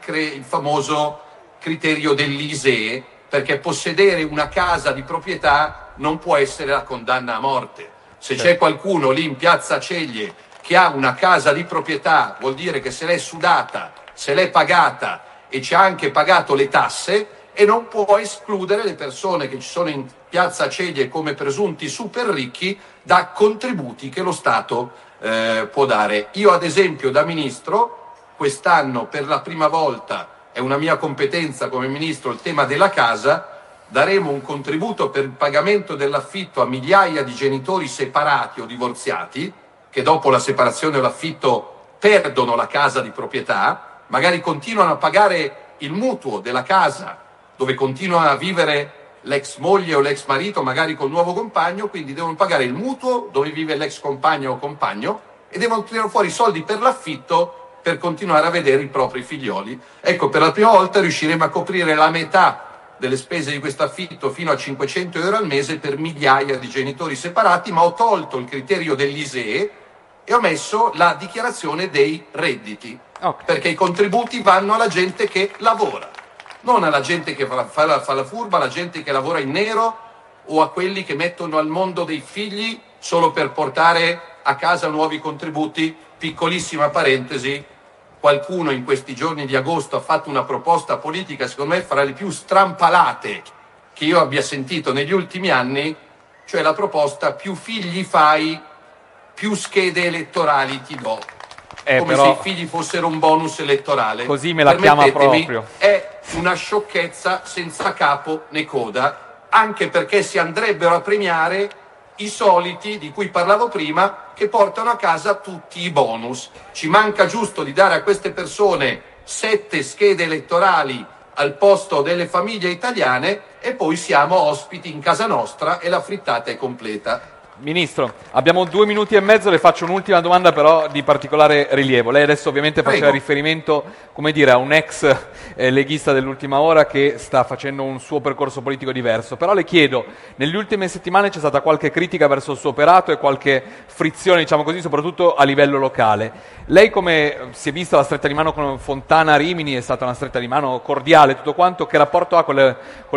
il famoso criterio dell'ISEE, perché possedere una casa di proprietà non può essere la condanna a morte. Se c'è qualcuno lì in piazza Ceglie che ha una casa di proprietà, vuol dire che se l'è sudata, se l'è pagata e ci ha anche pagato le tasse, e non può escludere le persone che ci sono in piazza Ceglie come presunti super ricchi da contributi che lo Stato può dare. Io ad esempio da ministro quest'anno per la prima volta, è una mia competenza come ministro il tema della casa, daremo un contributo per il pagamento dell'affitto a migliaia di genitori separati o divorziati che dopo la separazione o l'affitto perdono la casa di proprietà, magari continuano a pagare il mutuo della casa dove continua a vivere l'ex moglie o l'ex marito, magari col nuovo compagno, quindi devono pagare il mutuo dove vive l'ex compagno o compagno e devono tirare fuori i soldi per l'affitto per continuare a vedere i propri figlioli. Ecco, per la prima volta riusciremo a coprire la metà delle spese di questo affitto fino a 500 euro al mese per migliaia di genitori separati, ma ho tolto il criterio dell'ISEE e ho messo la dichiarazione dei redditi, perché i contributi vanno alla gente che lavora, non alla gente che fa la furba, alla gente che lavora in nero o a quelli che mettono al mondo dei figli solo per portare a casa nuovi contributi. Piccolissima parentesi, qualcuno in questi giorni di agosto ha fatto una proposta politica, secondo me fra le più strampalate che io abbia sentito negli ultimi anni, cioè la proposta più figli fai, più schede elettorali ti do. Come però, se i figli fossero un bonus elettorale. Così me la chiama proprio. È una sciocchezza senza capo né coda, anche perché si andrebbero a premiare i soliti di cui parlavo prima, che portano a casa tutti i bonus. Ci manca giusto di dare a queste persone 7 schede elettorali al posto delle famiglie italiane e poi siamo ospiti in casa nostra e la frittata è completa. Ministro, abbiamo 2 minuti e mezzo, le faccio un'ultima domanda però di particolare rilievo. Lei adesso ovviamente faceva riferimento, come dire, a un ex leghista dell'ultima ora che sta facendo un suo percorso politico diverso, però le chiedo, nelle ultime settimane c'è stata qualche critica verso il suo operato e qualche frizione, diciamo così, soprattutto a livello locale. Lei come si è vista la stretta di mano con Fontana Rimini, è stata una stretta di mano cordiale, tutto quanto, che rapporto ha con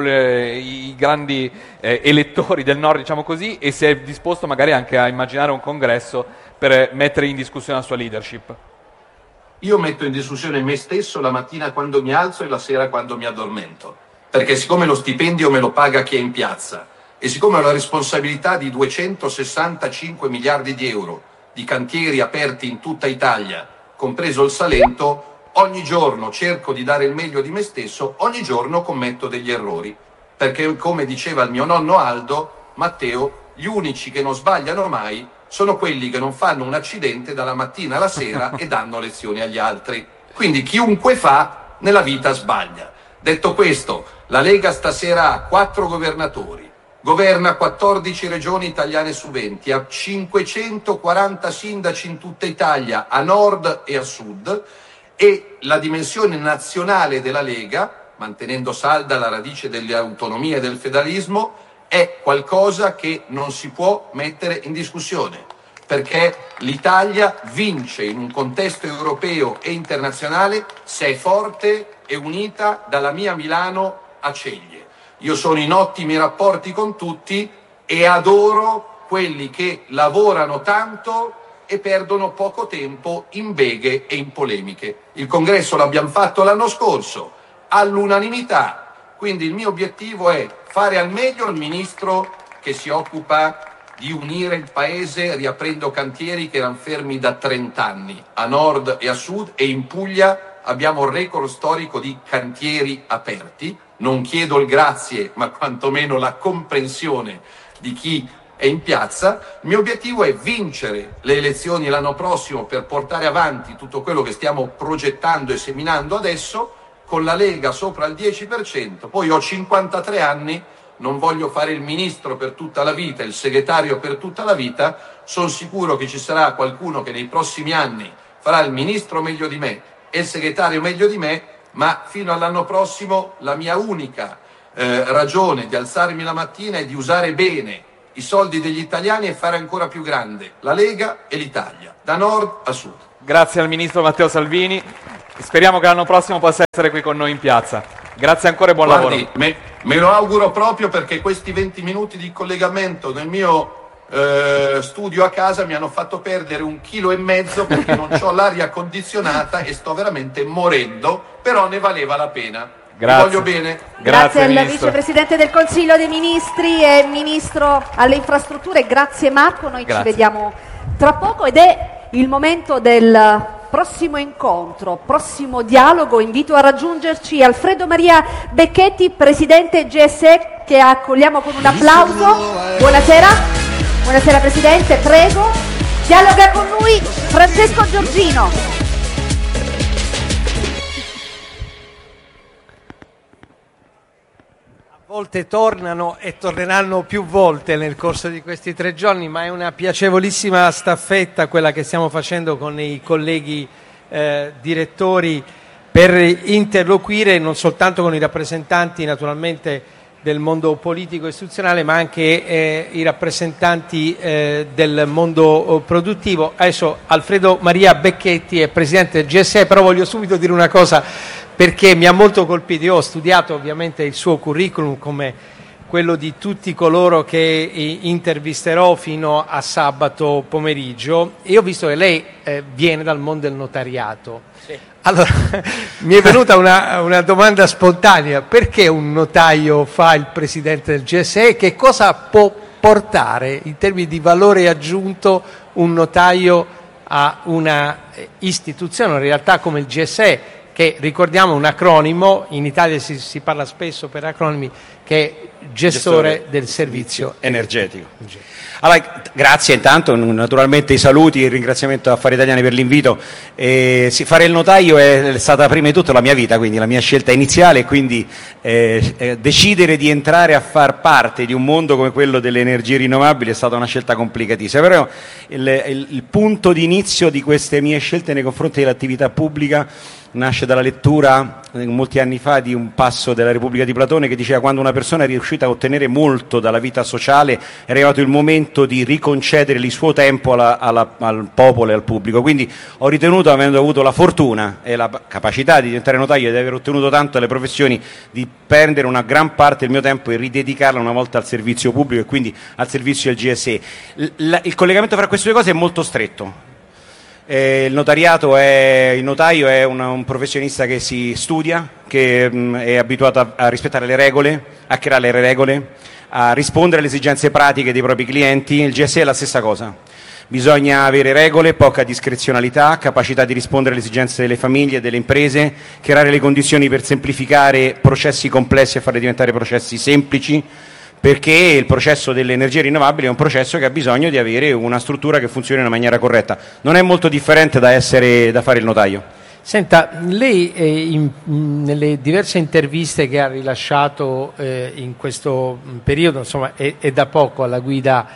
i grandi elettori del nord, diciamo così, e se è disposto magari anche a immaginare un congresso per mettere in discussione la sua leadership? Io metto in discussione me stesso la mattina quando mi alzo e la sera quando mi addormento, perché siccome lo stipendio me lo paga chi è in piazza e siccome ho la responsabilità di 265 miliardi di euro di cantieri aperti in tutta Italia, compreso il Salento, ogni giorno cerco di dare il meglio di me stesso, ogni giorno commetto degli errori, perché come diceva il mio nonno Aldo, Matteo, gli unici che non sbagliano mai sono quelli che non fanno un accidente dalla mattina alla sera e danno lezioni agli altri. Quindi chiunque fa nella vita sbaglia. Detto questo, la Lega stasera ha 4 governatori, governa 14 regioni italiane su 20, ha 540 sindaci in tutta Italia, a nord e a sud, e la dimensione nazionale della Lega, mantenendo salda la radice delle autonomie e del federalismo, è qualcosa che non si può mettere in discussione, perché l'Italia vince in un contesto europeo e internazionale se è forte e unita dalla mia Milano a Ceglie. Io sono in ottimi rapporti con tutti e adoro quelli che lavorano tanto e perdono poco tempo in beghe e in polemiche. Il congresso l'abbiamo fatto l'anno scorso all'unanimità. Quindi il mio obiettivo è fare al meglio il ministro che si occupa di unire il paese riaprendo cantieri che erano fermi da 30 anni, a nord e a sud, e in Puglia abbiamo un record storico di cantieri aperti. Non chiedo il grazie, ma quantomeno la comprensione di chi è in piazza. Il mio obiettivo è vincere le elezioni l'anno prossimo per portare avanti tutto quello che stiamo progettando e seminando adesso, con la Lega sopra il 10%, poi ho 53 anni, non voglio fare il ministro per tutta la vita, il segretario per tutta la vita, sono sicuro che ci sarà qualcuno che nei prossimi anni farà il ministro meglio di me e il segretario meglio di me, ma fino all'anno prossimo la mia unica ragione di alzarmi la mattina è di usare bene i soldi degli italiani e fare ancora più grande la Lega e l'Italia, da nord a sud. Grazie al ministro Matteo Salvini. Speriamo che l'anno prossimo possa essere qui con noi in piazza. Grazie ancora e buon lavoro. Me lo auguro proprio, perché questi 20 minuti di collegamento nel mio studio a casa mi hanno fatto perdere 1,5 chili, perché non ho l'aria condizionata e sto veramente morendo, però ne valeva la pena. Grazie. Vi voglio bene. Grazie al Vicepresidente del Consiglio dei Ministri e Ministro alle Infrastrutture. Grazie Marco, noi ci vediamo tra poco ed è il momento del prossimo incontro, prossimo dialogo. Invito a raggiungerci Alfredo Maria Becchetti, Presidente GSE, che accogliamo con un applauso. Buonasera. Buonasera Presidente, prego. Dialoga con lui Francesco Giorgino. A volte tornano e torneranno più volte nel corso di questi 3 giorni, ma è una piacevolissima staffetta quella che stiamo facendo con i colleghi direttori per interloquire non soltanto con i rappresentanti naturalmente del mondo politico istituzionale, ma anche i rappresentanti del mondo produttivo. Adesso Alfredo Maria Becchetti è Presidente del GSE, però voglio subito dire una cosa, perché mi ha molto colpito. Io ho studiato ovviamente il suo curriculum come quello di tutti coloro che intervisterò fino a sabato pomeriggio, e ho visto che lei viene dal mondo del notariato. Sì. Allora, mi è venuta una domanda spontanea: perché un notaio fa il Presidente del GSE? Che cosa può portare in termini di valore aggiunto un notaio a una istituzione, in realtà come il GSE, che ricordiamo un acronimo, in Italia si parla spesso per acronimi, che è gestore del servizio energetico. Allora, grazie intanto, naturalmente i saluti e il ringraziamento a Affari Italiani per l'invito. Fare il notaio è stata prima di tutto la mia vita, quindi la mia scelta iniziale, quindi decidere di entrare a far parte di un mondo come quello delle energie rinnovabili è stata una scelta complicatissima, però il punto di inizio di queste mie scelte nei confronti dell'attività pubblica nasce dalla lettura molti anni fa di un passo della Repubblica di Platone che diceva: quando una persona è riuscita a ottenere molto dalla vita sociale è arrivato il momento di riconcedere il suo tempo al popolo e al pubblico. Quindi ho ritenuto, avendo avuto la fortuna e la capacità di diventare notaio e di aver ottenuto tanto alle professioni, di prendere una gran parte del mio tempo e ridedicarla una volta al servizio pubblico e quindi al servizio del GSE. Il collegamento fra queste due cose è molto stretto. Il notaio è un professionista che si studia, che è abituato a rispettare le regole, a creare le regole, a rispondere alle esigenze pratiche dei propri clienti. Il GSE è la stessa cosa. Bisogna avere regole, poca discrezionalità, capacità di rispondere alle esigenze delle famiglie e delle imprese, creare le condizioni per semplificare processi complessi e farli diventare processi semplici, perché il processo delle energie rinnovabili è un processo che ha bisogno di avere una struttura che funzioni in una maniera corretta. Non è molto differente da fare il notaio. Senta, lei nelle diverse interviste che ha rilasciato in questo periodo, insomma è da poco alla guida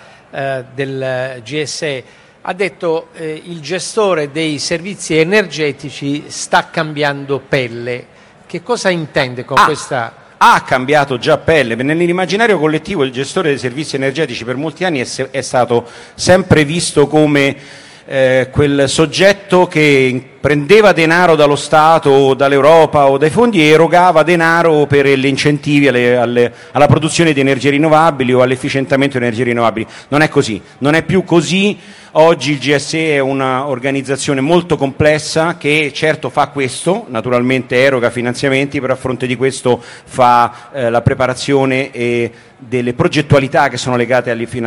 del GSE, ha detto il gestore dei servizi energetici sta cambiando pelle. Che cosa intende con questa? Ha cambiato già pelle. Nell'immaginario collettivo il gestore dei servizi energetici per molti anni è stato sempre visto come quel soggetto che prendeva denaro dallo Stato o dall'Europa o dai fondi e erogava denaro per gli incentivi alla produzione di energie rinnovabili o all'efficientamento di energie rinnovabili. Non è così, non è più così. Oggi il GSE è un'organizzazione molto complessa che certo fa questo, naturalmente eroga finanziamenti, però a fronte di questo fa la preparazione e delle progettualità che sono legate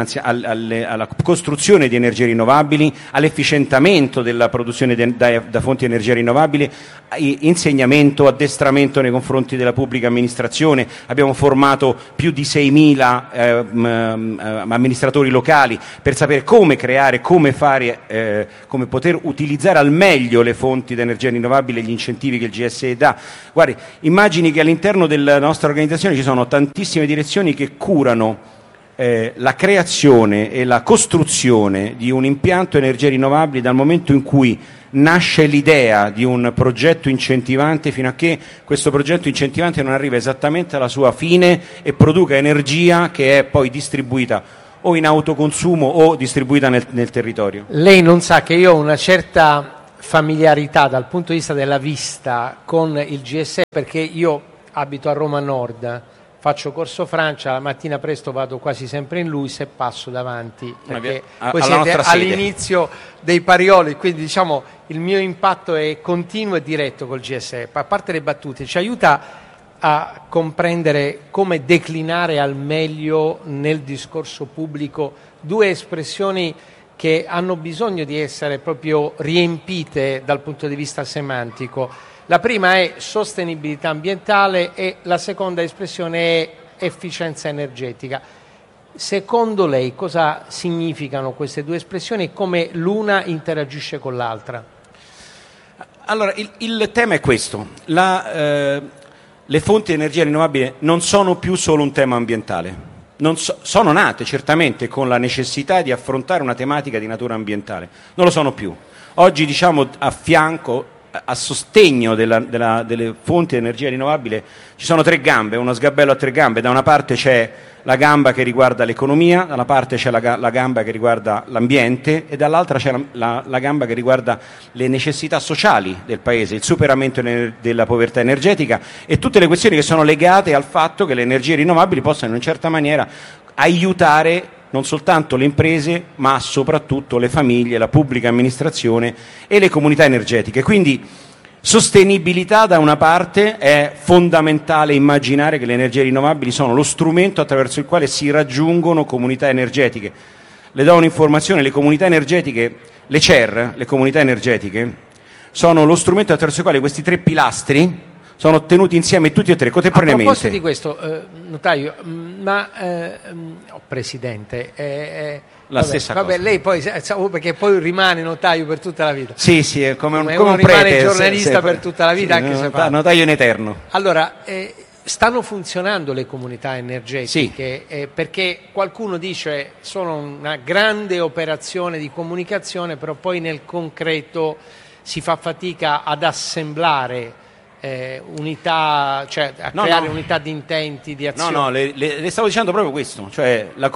alla costruzione di energie rinnovabili, all'efficientamento della produzione da fonti di energia rinnovabile, insegnamento, addestramento nei confronti della pubblica amministrazione. Abbiamo formato più di 6.000 amministratori locali per sapere come creare, come poter utilizzare al meglio le fonti di energia rinnovabile e gli incentivi che il GSE dà. Guardi, immagini che all'interno della nostra organizzazione ci sono tantissime direzioni che curano la creazione e la costruzione di un impianto energie rinnovabili dal momento in cui nasce l'idea di un progetto incentivante fino a che questo progetto incentivante non arriva esattamente alla sua fine e produca energia che è poi distribuita o in autoconsumo o distribuita nel territorio. Lei non sa che io ho una certa familiarità dal punto di vista della vista con il GSE, perché io abito a Roma Nord, faccio Corso Francia, la mattina presto vado quasi sempre in Luis e passo davanti, perché poi siete all'inizio dei Parioli, quindi diciamo il mio impatto è continuo e diretto col GSE. A parte le battute, ci aiuta a comprendere come declinare al meglio nel discorso pubblico due espressioni che hanno bisogno di essere proprio riempite dal punto di vista semantico. La prima è sostenibilità ambientale e la seconda espressione è efficienza energetica. Secondo lei cosa significano queste due espressioni e come l'una interagisce con l'altra? Allora, il tema è questo. Le fonti di energia rinnovabile non sono più solo un tema ambientale. Sono nate certamente con la necessità di affrontare una tematica di natura ambientale, non lo sono più. Oggi, diciamo, a fianco, a sostegno delle fonti di energia rinnovabile ci sono tre gambe, uno sgabello a tre gambe. Da una parte c'è la gamba che riguarda l'economia, da una parte c'è la gamba che riguarda l'ambiente e dall'altra c'è la gamba che riguarda le necessità sociali del paese, il superamento della povertà energetica e tutte le questioni che sono legate al fatto che le energie rinnovabili possano in una certa maniera aiutare non soltanto le imprese, ma soprattutto le famiglie, la pubblica amministrazione e le comunità energetiche. Quindi sostenibilità da una parte, è fondamentale immaginare che le energie rinnovabili sono lo strumento attraverso il quale si raggiungono comunità energetiche. Le do un'informazione, le comunità energetiche, le CER, le comunità energetiche, sono lo strumento attraverso il quale questi tre pilastri sono tenuti insieme tutti e tre contemporaneamente. A proposito di questo, notaio, Presidente, stessa cosa. Lei poi, perché poi rimane notaio per tutta la vita. Sì, è come un rimane prete, giornalista per tutta la vita, sì, anche se fa. Notaio in eterno. Allora, stanno funzionando le comunità energetiche? Sì. Perché qualcuno dice sono una grande operazione di comunicazione, però poi nel concreto si fa fatica ad assemblare unità, cioè a creare unità di intenti, di azioni. No, le stavo dicendo proprio questo, cioè le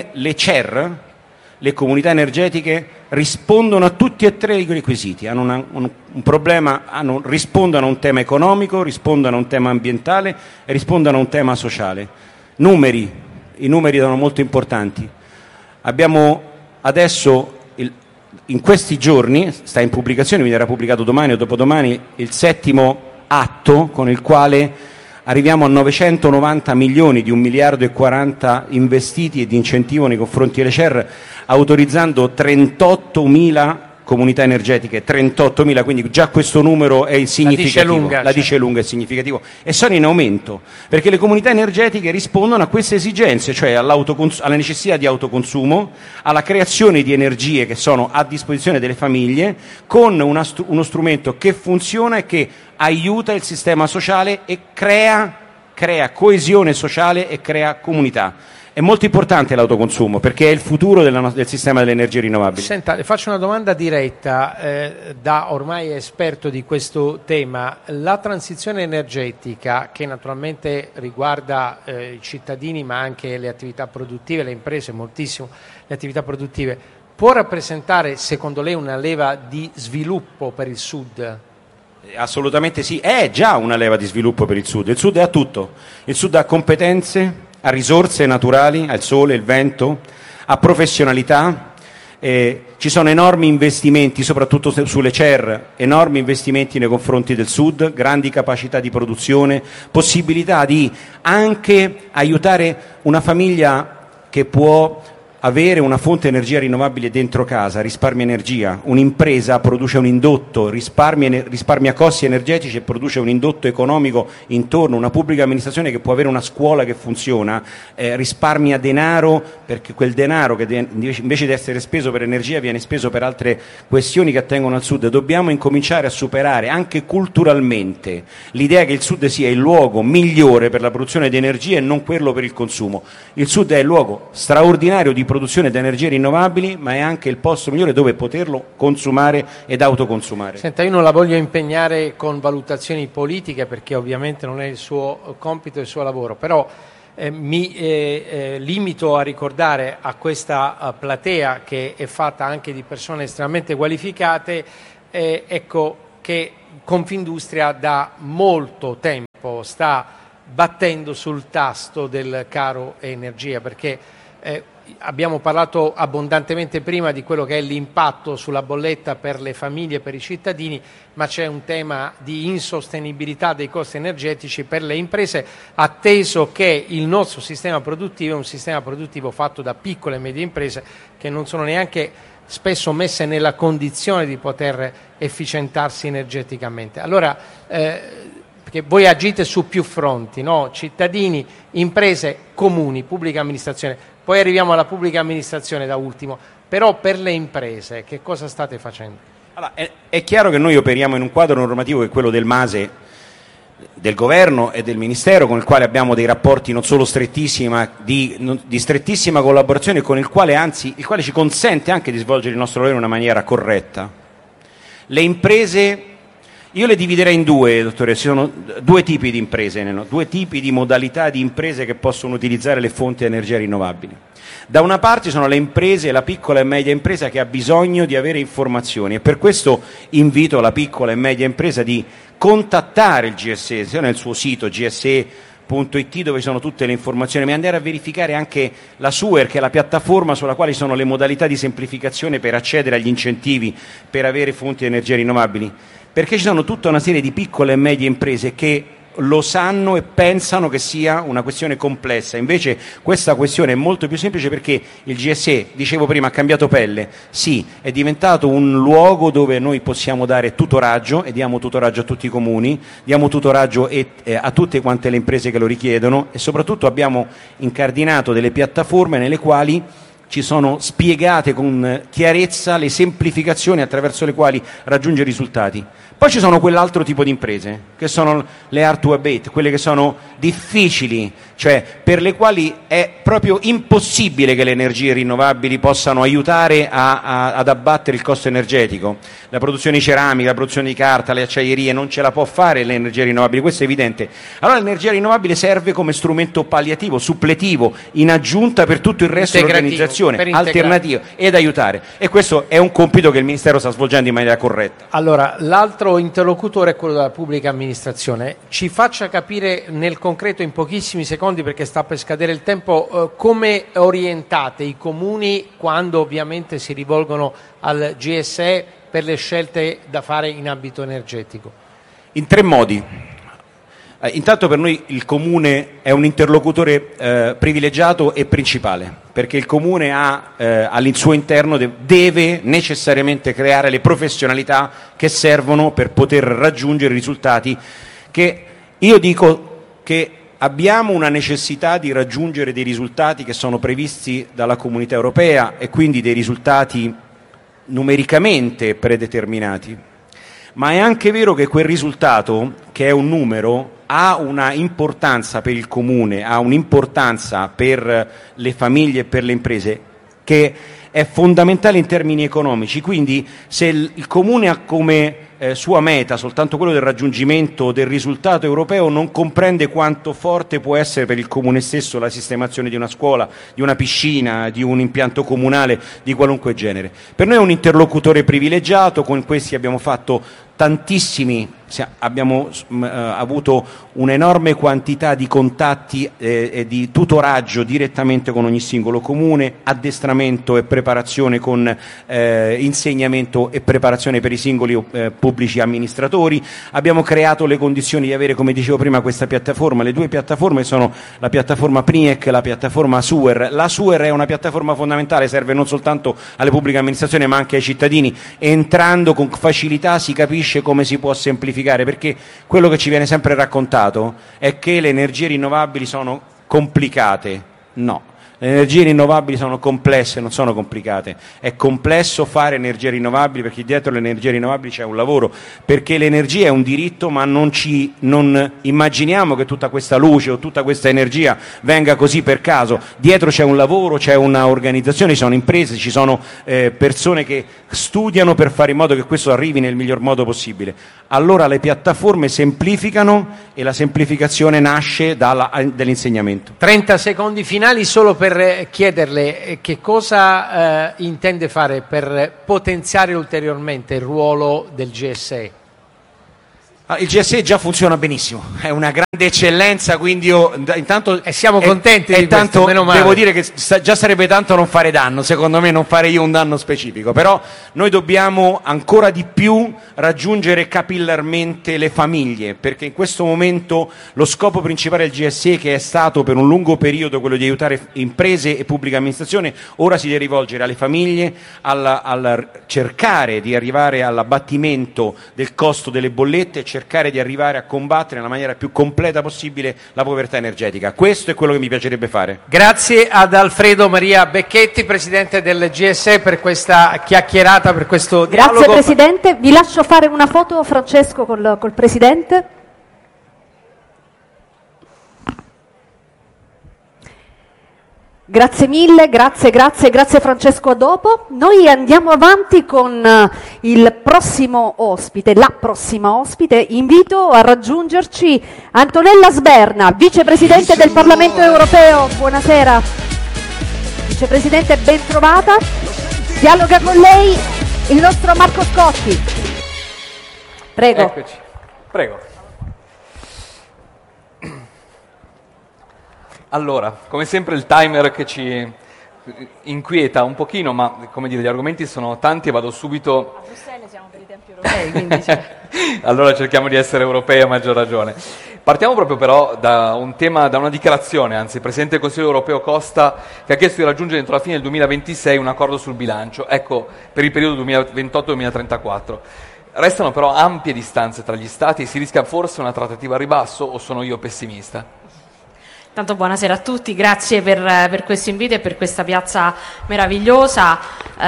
CER, le comunità energetiche rispondono a tutti e tre i requisiti, hanno un problema, rispondono a un tema economico, rispondono a un tema ambientale e rispondono a un tema sociale. I numeri sono molto importanti. Abbiamo adesso in questi giorni, sta in pubblicazione, quindi verrà pubblicato domani o dopodomani, il 7° atto con il quale arriviamo a 990 milioni di 1,40 miliardi investiti e di incentivo nei confronti delle CER, autorizzando 38.000 comunità energetiche, 38.000, quindi già questo numero è significativo, la dice lunga, è significativo, e sono in aumento, perché le comunità energetiche rispondono a queste esigenze, cioè alla necessità di autoconsumo, alla creazione di energie che sono a disposizione delle famiglie, con uno strumento che funziona e che aiuta il sistema sociale e crea coesione sociale e crea comunità. È molto importante l'autoconsumo perché è il futuro del sistema delle energie rinnovabili. Senta, le faccio una domanda diretta, da ormai esperto di questo tema. La transizione energetica, che naturalmente riguarda i cittadini ma anche le attività produttive, le imprese, moltissimo le attività produttive, può rappresentare secondo lei una leva di sviluppo per il Sud? Assolutamente sì, è già una leva di sviluppo per il Sud ha tutto, il Sud ha competenze, ha risorse naturali, ha il sole, il vento, ha professionalità, ci sono enormi investimenti, soprattutto sulle CER, enormi investimenti nei confronti del Sud, grandi capacità di produzione, possibilità di anche aiutare una famiglia che può avere una fonte di energia rinnovabile dentro casa, risparmia energia, un'impresa produce un indotto, risparmia costi energetici e produce un indotto economico intorno, una pubblica amministrazione che può avere una scuola che funziona, risparmia denaro, perché quel denaro che invece di essere speso per energia viene speso per altre questioni che attengono al Sud. Dobbiamo incominciare a superare anche culturalmente l'idea che il Sud sia il luogo migliore per la produzione di energia e non quello per il consumo. Il Sud è il luogo straordinario di produzione di energie rinnovabili, ma è anche il posto migliore dove poterlo consumare ed autoconsumare. Senta, io non la voglio impegnare con valutazioni politiche perché ovviamente non è il suo compito e il suo lavoro, però mi limito a ricordare a questa platea, che è fatta anche di persone estremamente qualificate, ecco che Confindustria da molto tempo sta battendo sul tasto del caro energia, perché abbiamo parlato abbondantemente prima di quello che è l'impatto sulla bolletta per le famiglie e per i cittadini, ma c'è un tema di insostenibilità dei costi energetici per le imprese, atteso che il nostro sistema produttivo è un sistema produttivo fatto da piccole e medie imprese che non sono neanche spesso messe nella condizione di poter efficientarsi energeticamente. Allora, perché voi agite su più fronti, no? Cittadini, imprese, comuni, pubblica amministrazione, poi arriviamo alla pubblica amministrazione da ultimo, però per le imprese che cosa state facendo? Allora, è chiaro che noi operiamo in un quadro normativo che è quello del MASE, del governo e del ministero, con il quale abbiamo dei rapporti non solo strettissimi, ma di strettissima collaborazione, con il quale anzi il quale ci consente anche di svolgere il nostro lavoro in una maniera corretta. Le imprese, io le dividerei in due, dottore, ci sono due tipi di imprese, due tipi di modalità di imprese che possono utilizzare le fonti di energia rinnovabili. Da una parte sono le imprese, la piccola e media impresa che ha bisogno di avere informazioni, e per questo invito la piccola e media impresa di contattare il GSE, sia nel suo sito gse.it dove ci sono tutte le informazioni, ma andare a verificare anche la SUER, che è la piattaforma sulla quale sono le modalità di semplificazione per accedere agli incentivi per avere fonti di energia rinnovabili, perché ci sono tutta una serie di piccole e medie imprese che lo sanno e pensano che sia una questione complessa. Invece questa questione è molto più semplice, perché il GSE, dicevo prima, ha cambiato pelle. Sì, è diventato un luogo dove noi possiamo dare tutoraggio, e diamo tutoraggio a tutti i comuni, diamo tutoraggio a tutte quante le imprese che lo richiedono, e soprattutto abbiamo incardinato delle piattaforme nelle quali ci sono spiegate con chiarezza le semplificazioni attraverso le quali raggiungere risultati. Poi ci sono quell'altro tipo di imprese, che sono le hard to abate, quelle che sono difficili, cioè per le quali è proprio impossibile che le energie rinnovabili possano aiutare ad abbattere il costo energetico. La produzione di ceramica, la produzione di carta, le acciaierie non ce la può fare l'energia rinnovabile, questo è evidente. Allora l'energia rinnovabile serve come strumento palliativo, suppletivo, in aggiunta per tutto il resto dell'organizzazione, alternativo, ed aiutare. E questo è un compito che il Ministero sta svolgendo in maniera corretta. Allora, l'altro interlocutore è quello della pubblica amministrazione. Ci faccia capire nel concreto, in pochissimi secondi perché sta per scadere il tempo, come orientate i comuni quando ovviamente si rivolgono al GSE per le scelte da fare in ambito energetico? In tre modi. Intanto per noi il Comune è un interlocutore privilegiato e principale, perché il Comune ha al suo interno deve necessariamente creare le professionalità che servono per poter raggiungere risultati che io dico che abbiamo una necessità di raggiungere dei risultati che sono previsti dalla Comunità Europea, e quindi dei risultati numericamente predeterminati. Ma è anche vero che quel risultato, che è un numero, ha una importanza per il Comune, ha un'importanza per le famiglie e per le imprese che è fondamentale in termini economici. Quindi se il Comune ha come sua meta soltanto quello del raggiungimento del risultato europeo, non comprende quanto forte può essere per il Comune stesso la sistemazione di una scuola, di una piscina, di un impianto comunale di qualunque genere. Per noi è un interlocutore privilegiato, con questi abbiamo fatto tantissimi, abbiamo avuto un'enorme quantità di contatti e di tutoraggio direttamente con ogni singolo comune, addestramento e preparazione con insegnamento e preparazione per i singoli pubblici amministratori. Abbiamo creato le condizioni di avere, come dicevo prima, questa piattaforma. Le due piattaforme sono la piattaforma PNIEC e la piattaforma SUER. La SUER è una piattaforma fondamentale, serve non soltanto alle pubbliche amministrazioni ma anche ai cittadini. Entrando con facilità si capisce come si può semplificare, perché quello che ci viene sempre raccontato è che le energie rinnovabili sono complicate. No. Le energie rinnovabili sono complesse, non sono complicate. È complesso fare energie rinnovabili, perché dietro le energie rinnovabili c'è un lavoro, perché l'energia è un diritto, ma non immaginiamo che tutta questa luce o tutta questa energia venga così per caso. Dietro c'è un lavoro, c'è una organizzazione, ci sono imprese, ci sono persone che studiano per fare in modo che questo arrivi nel miglior modo possibile. Allora le piattaforme semplificano, e la semplificazione nasce dall'insegnamento. 30 secondi finali solo per per chiederle che cosa intende fare per potenziare ulteriormente il ruolo del GSE. Il GSE già funziona benissimo, è una grande eccellenza, quindi io intanto siamo contenti di questo, meno male. Devo dire che già sarebbe tanto non fare danno, secondo me non fare io un danno specifico, però noi dobbiamo ancora di più raggiungere capillarmente le famiglie, perché in questo momento lo scopo principale del GSE, che è stato per un lungo periodo quello di aiutare imprese e pubblica amministrazione, ora si deve rivolgere alle famiglie, al cercare di arrivare all'abbattimento del costo delle bollette, cercare di arrivare a combattere nella maniera più completa possibile la povertà energetica. Questo è quello che mi piacerebbe fare. Grazie ad Alfredo Maria Becchetti, Presidente del GSE, per questa chiacchierata, per questo dialogo. Grazie Presidente, vi lascio fare una foto, Francesco, col Presidente. Grazie mille, grazie Francesco, a dopo. Noi andiamo avanti con il prossimo ospite, la prossima ospite. Invito a raggiungerci Antonella Sberna, Vicepresidente del Parlamento Europeo. Buonasera. Vicepresidente, ben trovata. Dialoga con lei il nostro Marco Scotti. Prego. Eccoci, prego. Allora, come sempre il timer che ci inquieta un pochino, ma come dire, gli argomenti sono tanti e vado subito... A Bruxelles siamo per i tempi europei, quindi... Allora cerchiamo di essere europei a maggior ragione. Partiamo proprio però da un tema, da una dichiarazione, anzi il Presidente del Consiglio europeo Costa, che ha chiesto di raggiungere entro la fine del 2026 un accordo sul bilancio, ecco, per il periodo 2028-2034. Restano però ampie distanze tra gli Stati e si rischia forse una trattativa a ribasso, o sono io pessimista? Tanto buonasera a tutti, grazie per questo invito e per questa piazza meravigliosa.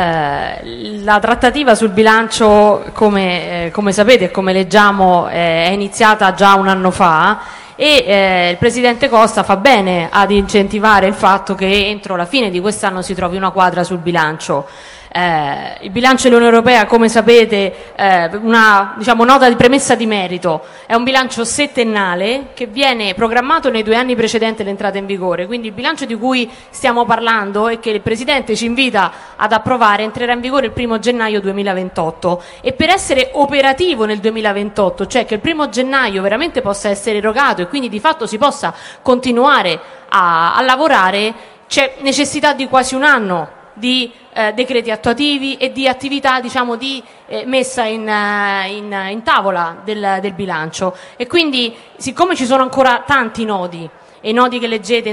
La trattativa sul bilancio, come sapete e come leggiamo, è iniziata già un anno fa e il Presidente Costa fa bene ad incentivare il fatto che entro la fine di quest'anno si trovi una quadra sul bilancio. Il bilancio dell'Unione Europea, come sapete, una nota di premessa di merito, è un bilancio settennale che viene programmato nei 2 anni precedenti l'entrata in vigore, quindi il bilancio di cui stiamo parlando e che il Presidente ci invita ad approvare entrerà in vigore il 1 gennaio 2028 e per essere operativo nel 2028, cioè che il 1 gennaio veramente possa essere erogato e quindi di fatto si possa continuare a lavorare, c'è necessità di quasi un anno di decreti attuativi e di attività di messa in tavola del bilancio e quindi siccome ci sono ancora tanti nodi e i nodi che leggete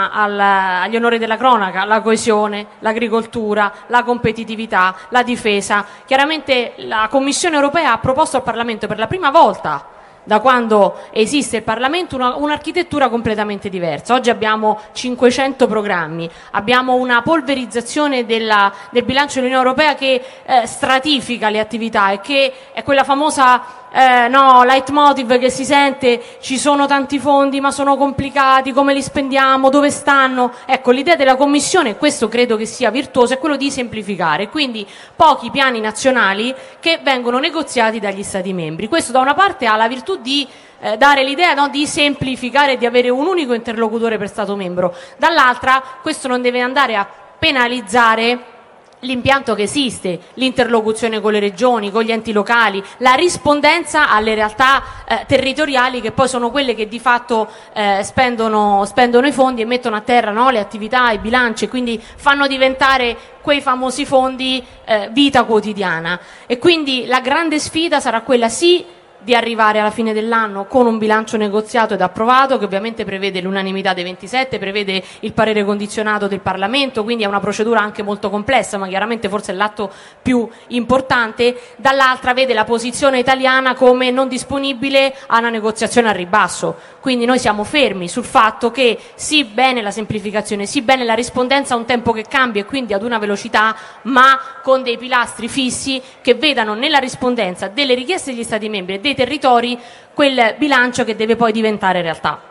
agli onori della cronaca, la coesione, l'agricoltura, la competitività, la difesa, chiaramente la Commissione europea ha proposto al Parlamento per la prima volta da quando esiste il Parlamento un'architettura completamente diversa. Oggi abbiamo 500 programmi, abbiamo una polverizzazione del bilancio dell'Unione Europea che stratifica le attività e che è quella famosa leitmotiv che si sente: ci sono tanti fondi ma sono complicati, come li spendiamo, dove stanno? Ecco, l'idea della Commissione, questo credo che sia virtuoso, è quello di semplificare, quindi pochi piani nazionali che vengono negoziati dagli Stati membri. Questo da una parte ha la virtù di dare l'idea di semplificare e di avere un unico interlocutore per Stato membro, dall'altra questo non deve andare a penalizzare l'impianto che esiste, l'interlocuzione con le regioni, con gli enti locali, la rispondenza alle realtà territoriali che poi sono quelle che di fatto spendono i fondi e mettono a terra le attività, i bilanci e quindi fanno diventare quei famosi fondi vita quotidiana. E quindi la grande sfida sarà quella di arrivare alla fine dell'anno con un bilancio negoziato ed approvato, che ovviamente prevede l'unanimità dei 27, prevede il parere condizionato del Parlamento, quindi è una procedura anche molto complessa, ma chiaramente forse è l'atto più importante. Dall'altra vede la posizione italiana come non disponibile a una negoziazione a ribasso, quindi noi siamo fermi sul fatto che sì bene la semplificazione, sì bene la rispondenza a un tempo che cambia e quindi ad una velocità, ma con dei pilastri fissi che vedano nella rispondenza delle richieste degli Stati membri e dei territori quel bilancio che deve poi diventare realtà.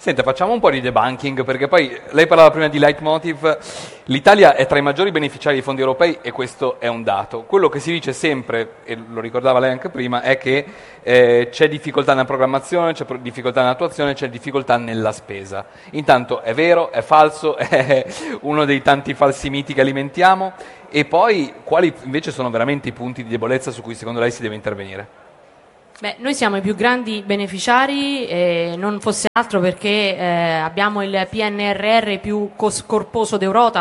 Senta, facciamo un po' di debunking, perché poi lei parlava prima di leitmotiv. L'Italia è tra i maggiori beneficiari dei fondi europei e questo è un dato. Quello che si dice sempre, e lo ricordava lei anche prima, è che c'è difficoltà nella programmazione, c'è difficoltà nell'attuazione, c'è difficoltà nella spesa. Intanto è vero, è falso, è uno dei tanti falsi miti che alimentiamo. E poi quali invece sono veramente i punti di debolezza su cui secondo lei si deve intervenire? Beh, noi siamo i più grandi beneficiari, non fosse altro perché abbiamo il PNRR più corposo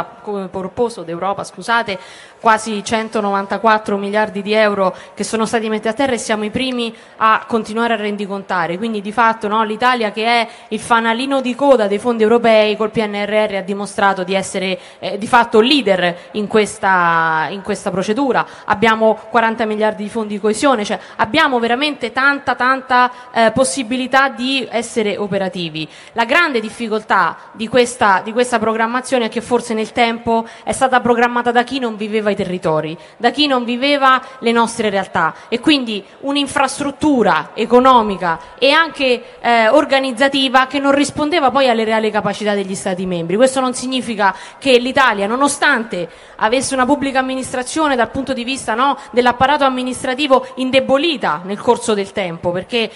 d'Europa, scusate, quasi 194 miliardi di euro che sono stati messi a terra e siamo i primi a continuare a rendicontare. Quindi di fatto l'Italia, che è il fanalino di coda dei fondi europei, col PNRR ha dimostrato di essere di fatto leader in questa procedura. Abbiamo 40 miliardi di fondi di coesione, cioè abbiamo veramente tanta possibilità di essere operativi. La grande difficoltà di questa programmazione è che forse nel tempo è stata programmata da chi non viveva i territori, da chi non viveva le nostre realtà, e quindi un'infrastruttura economica e anche organizzativa che non rispondeva poi alle reali capacità degli Stati membri. Questo non significa che l'Italia, nonostante avesse una pubblica amministrazione dal punto di vista dell'apparato amministrativo indebolita nel corso del tempo, perché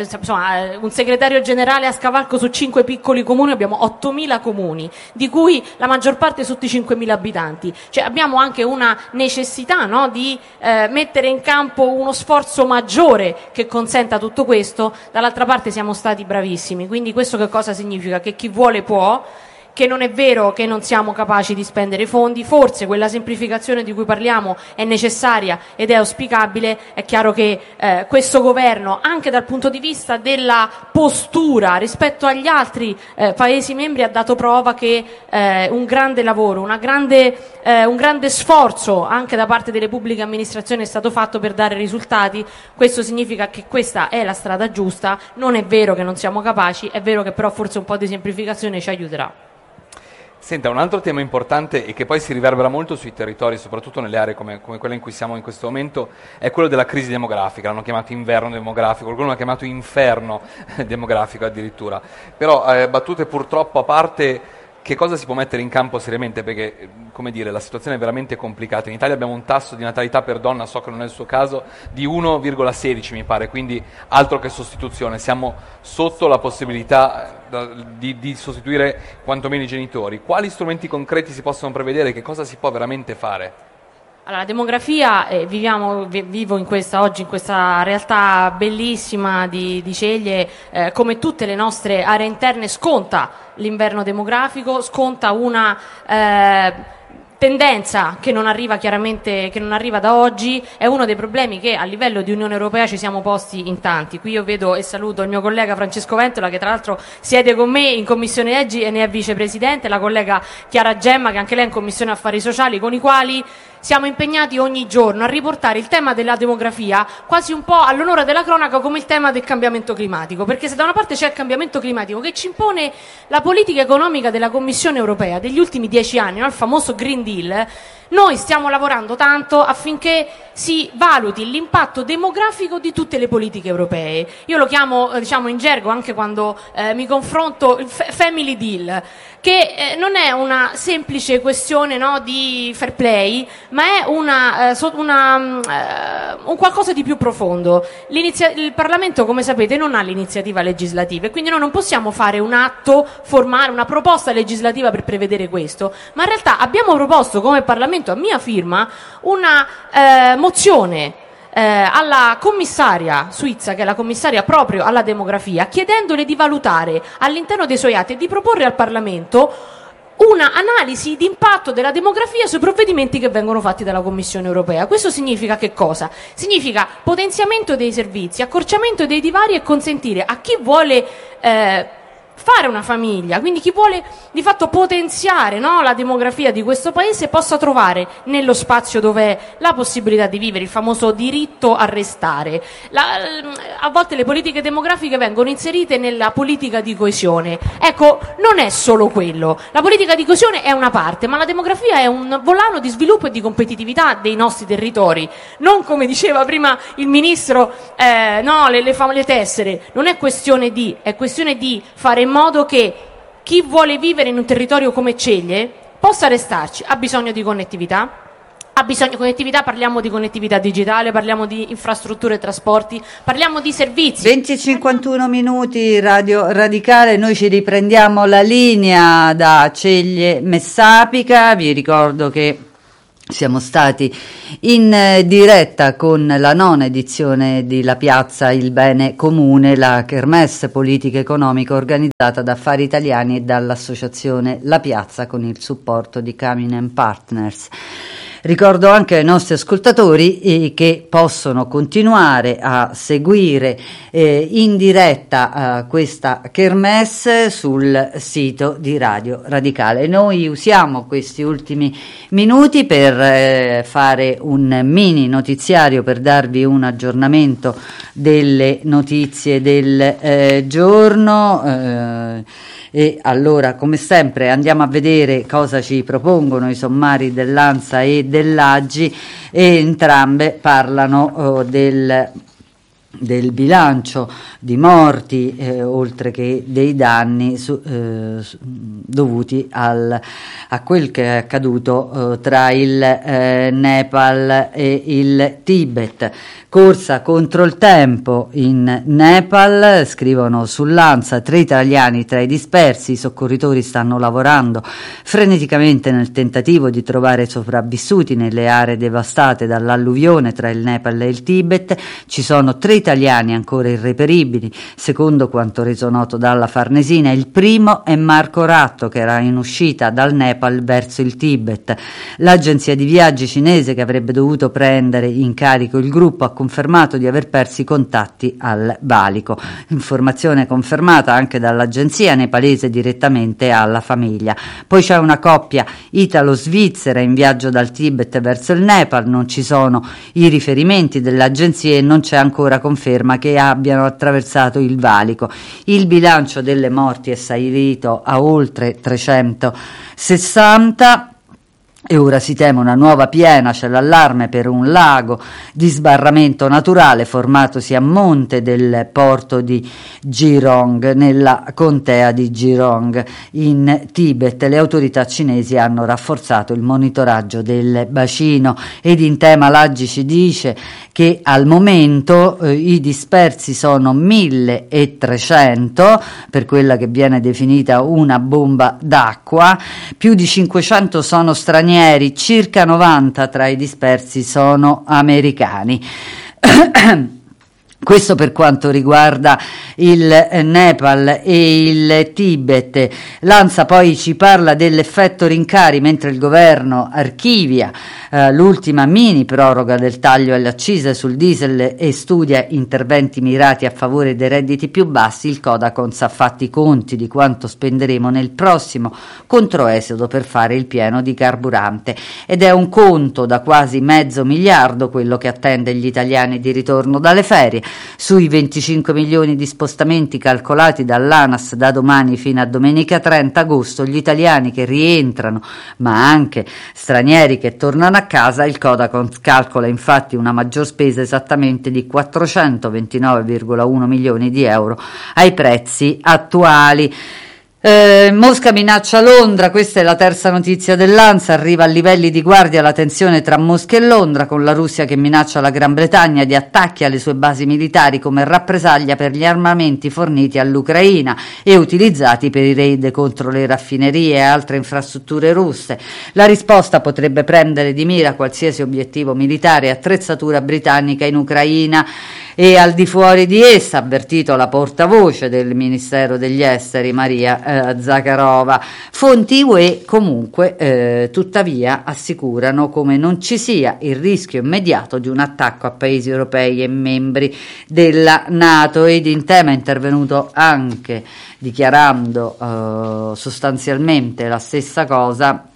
un segretario generale a scavalco su 5 piccoli comuni, abbiamo 8.000 comuni, di cui la maggior parte sotto i 5.000 abitanti. Cioè abbiamo anche una necessità di mettere in campo uno sforzo maggiore che consenta tutto questo. Dall'altra parte siamo stati bravissimi, quindi questo che cosa significa? Che chi vuole può, che non è vero che non siamo capaci di spendere fondi. Forse quella semplificazione di cui parliamo è necessaria ed è auspicabile. È chiaro che questo governo, anche dal punto di vista della postura rispetto agli altri Paesi membri, ha dato prova che un grande lavoro, un grande sforzo anche da parte delle pubbliche amministrazioni è stato fatto per dare risultati. Questo significa che questa è la strada giusta. Non è vero che non siamo capaci, è vero che però forse un po' di semplificazione ci aiuterà. Senta, un altro tema importante e che poi si riverbera molto sui territori, soprattutto nelle aree come quella in cui siamo in questo momento, è quello della crisi demografica. L'hanno chiamato inverno demografico, qualcuno l'ha chiamato inferno demografico addirittura. Però, battute purtroppo a parte, che cosa si può mettere in campo seriamente? Perché, come dire, la situazione è veramente complicata. In Italia abbiamo un tasso di natalità per donna, so che non è il suo caso, di 1,16 mi pare, quindi altro che sostituzione. Siamo sotto la possibilità di sostituire quantomeno i genitori. Quali strumenti concreti si possono prevedere? Che cosa si può veramente fare? Allora, la demografia, vivo oggi in questa realtà bellissima di Ceglie, come tutte le nostre aree interne, sconta l'inverno demografico, sconta una tendenza che non arriva da oggi. È uno dei problemi che a livello di Unione Europea ci siamo posti in tanti. Qui io vedo e saluto il mio collega Francesco Ventola, che tra l'altro siede con me in Commissione EGI e ne è vicepresidente, la collega Chiara Gemma, che anche lei è in Commissione Affari Sociali, con i quali siamo impegnati ogni giorno a riportare il tema della demografia quasi un po' all'onore della cronaca come il tema del cambiamento climatico, perché se da una parte c'è il cambiamento climatico che ci impone la politica economica della Commissione Europea degli ultimi 10 anni, il famoso Green Deal, noi stiamo lavorando tanto affinché si valuti l'impatto demografico di tutte le politiche europee. Io lo chiamo, in gergo, anche quando mi confronto, il Family Deal, che non è una semplice questione di fair play, ma è un qualcosa di più profondo. Il Parlamento, come sapete, non ha l'iniziativa legislativa e quindi noi non possiamo fare un atto formale, una proposta legislativa per prevedere questo, ma in realtà abbiamo proposto come Parlamento, a mia firma, una mozione alla commissaria Suizza, che è la commissaria proprio alla demografia, chiedendole di valutare all'interno dei suoi atti e di proporre al Parlamento una analisi di impatto della demografia sui provvedimenti che vengono fatti dalla Commissione Europea. Questo significa che cosa? Significa potenziamento dei servizi, accorciamento dei divari e consentire a chi vuole fare una famiglia, quindi chi vuole di fatto potenziare la demografia di questo paese, possa trovare nello spazio dove la possibilità di vivere, il famoso diritto a restare. A volte le politiche demografiche vengono inserite nella politica di coesione. Ecco, non è solo quello. La politica di coesione è una parte, ma la demografia è un volano di sviluppo e di competitività dei nostri territori. Non, come diceva prima il Ministro, le tessere. Non è questione è questione di fare in modo modo che chi vuole vivere in un territorio come Ceglie possa restarci. Ha bisogno di connettività, parliamo di connettività digitale, parliamo di infrastrutture e trasporti, parliamo di servizi. 20:51 minuti, Radio Radicale, noi ci riprendiamo la linea da Ceglie Messapica. Vi ricordo che siamo stati in diretta con la 9ª edizione di La Piazza Il Bene Comune, la kermesse politica economica organizzata da Affari Italiani e dall'associazione La Piazza con il supporto di Caminen Partners. Ricordo anche ai nostri ascoltatori che possono continuare a seguire in diretta questa kermesse sul sito di Radio Radicale. Noi usiamo questi ultimi minuti per fare un mini notiziario, per darvi un aggiornamento delle notizie del giorno. E allora, come sempre, andiamo a vedere cosa ci propongono i sommari dell'ANSA e dell'AGI, e entrambe parlano del bilancio di morti oltre che dei danni dovuti a quel che è accaduto tra il Nepal e il Tibet. Corsa contro il tempo in Nepal, scrivono sull'ANSA, 3 italiani tra i dispersi, i soccorritori stanno lavorando freneticamente nel tentativo di trovare sopravvissuti nelle aree devastate dall'alluvione tra il Nepal e il Tibet. Ci sono 3 italiani ancora irreperibili, secondo quanto reso noto dalla Farnesina. Il primo è Marco Ratto, che era in uscita dal Nepal verso il Tibet. L'agenzia di viaggi cinese, che avrebbe dovuto prendere in carico il gruppo, ha confermato di aver perso i contatti al valico. Informazione confermata anche dall'agenzia nepalese direttamente alla famiglia. Poi c'è una coppia italo-svizzera in viaggio dal Tibet verso il Nepal. Non ci sono i riferimenti dell'agenzia e non c'è ancora conferma che abbiano attraversato il valico. Il bilancio delle morti è salito a oltre 360 e ora si teme una nuova piena. C'è l'allarme per un lago di sbarramento naturale formatosi a monte del porto di Jirong, nella contea di Jirong in Tibet. Le autorità cinesi hanno rafforzato il monitoraggio del bacino, ed in tema l'AGI ci dice che al momento i dispersi sono 1300 per quella che viene definita una bomba d'acqua. Più di 500 sono stranieri, circa 90 tra i dispersi sono americani. Questo per quanto riguarda il Nepal e il Tibet. L'ANSA poi ci parla dell'effetto rincari, mentre il governo archivia l'ultima mini proroga del taglio alle accise sul diesel e studia interventi mirati a favore dei redditi più bassi. Il Codacons ha fatto i conti di quanto spenderemo nel prossimo controesodo per fare il pieno di carburante, ed è un conto da quasi $500 milioni quello che attende gli italiani di ritorno dalle ferie. Sui 25 milioni di spostamenti calcolati dall'ANAS da domani fino a domenica 30 agosto, gli italiani che rientrano, ma anche stranieri che tornano a casa, il Codacons calcola infatti una maggior spesa esattamente di 429,1 milioni di euro ai prezzi attuali. Mosca minaccia Londra, questa è la terza notizia dell'ANSA. Arriva a livelli di guardia la tensione tra Mosca e Londra, con la Russia che minaccia la Gran Bretagna di attacchi alle sue basi militari come rappresaglia per gli armamenti forniti all'Ucraina e utilizzati per i raid contro le raffinerie e altre infrastrutture russe. La risposta potrebbe prendere di mira qualsiasi obiettivo militare e attrezzatura britannica in Ucraina e al di fuori di essa, ha avvertito la portavoce del Ministero degli Esteri Maria Zakharova. Fonti UE comunque tuttavia assicurano come non ci sia il rischio immediato di un attacco a paesi europei e membri della NATO, ed in tema è intervenuto anche dichiarando sostanzialmente la stessa cosa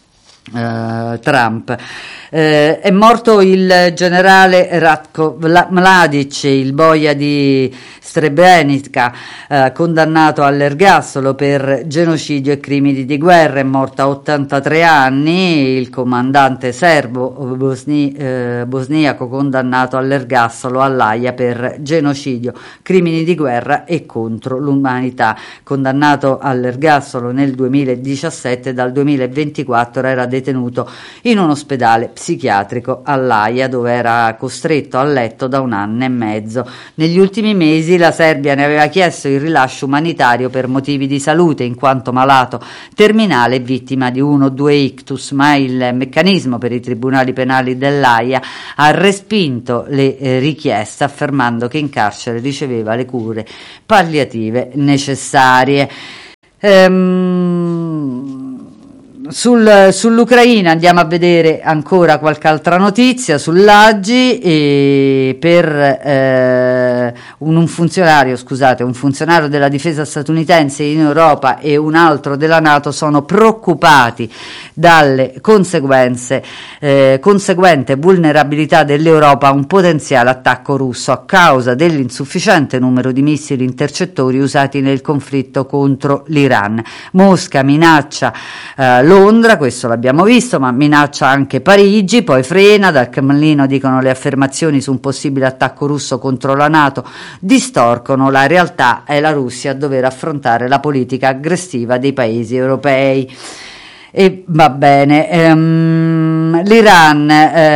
Trump. È morto il generale Ratko Mladic, il boia di Srebrenica, condannato all'ergastolo per genocidio e crimini di guerra. È morto a 83 anni. Il comandante serbo bosniaco condannato all'ergastolo all'Aia per genocidio, crimini di guerra e contro l'umanità. Condannato all'ergastolo nel 2017, dal 2024 era detenuto in un ospedale psichiatrico all'Aia, dove era costretto a letto da 1 anno e mezzo. Negli ultimi mesi la Serbia ne aveva chiesto il rilascio umanitario per motivi di salute, in quanto malato terminale e vittima di 1 o 2 ictus, ma il meccanismo per i tribunali penali dell'Aia ha respinto le richieste, affermando che in carcere riceveva le cure palliative necessarie. Sull'Ucraina andiamo a vedere ancora qualche altra notizia sull'Agi. Per un funzionario della difesa statunitense in Europa e un altro della NATO sono preoccupati dalle conseguente vulnerabilità dell'Europa a un potenziale attacco russo a causa dell'insufficiente numero di missili intercettori usati nel conflitto contro l'Iran. Mosca minaccia Londra, questo l'abbiamo visto, ma minaccia anche Parigi, poi frena. Dal Cremlino dicono le affermazioni su un possibile attacco russo contro la NATO distorcono la realtà, è la Russia a dover affrontare la politica aggressiva dei paesi europei. E va bene, l'Iran,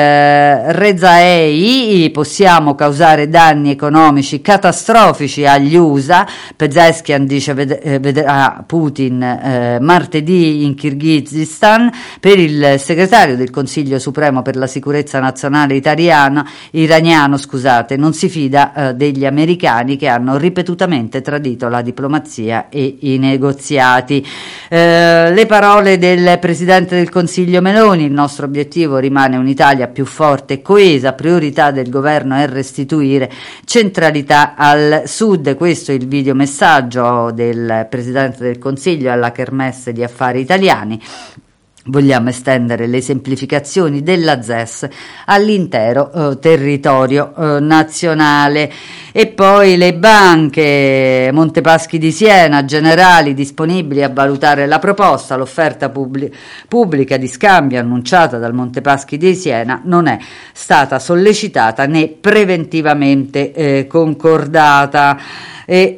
Rezaei, possiamo causare danni economici catastrofici agli USA. Pezeshkian dice vedrà Putin martedì in Kirghizistan. Per il segretario del Consiglio Supremo per la Sicurezza Nazionale iraniano, non si fida degli americani, che hanno ripetutamente tradito la diplomazia e i negoziati. Le parole del Presidente del Consiglio Meloni: il nostro obiettivo rimane un'Italia più forte e coesa, priorità del governo è restituire centralità al Sud. Questo è il videomessaggio del Presidente del Consiglio alla Kermesse di Affari Italiani. Vogliamo estendere le semplificazioni della ZES all'intero territorio nazionale. E poi le banche, Montepaschi di Siena, Generali disponibili a valutare la proposta. L'offerta pubblica di scambio annunciata dal Montepaschi di Siena non è stata sollecitata né preventivamente concordata. E